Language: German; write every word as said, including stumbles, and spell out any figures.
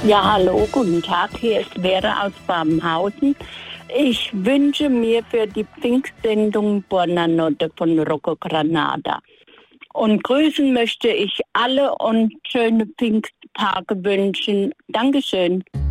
Ja, hallo, guten Tag. Hier ist Vera aus Babenhausen. Ich wünsche mir für die Pfingstsendung Buona Notte von Rocco Granata. Und grüßen möchte ich alle und schöne Pfingsttage wünschen. Dankeschön.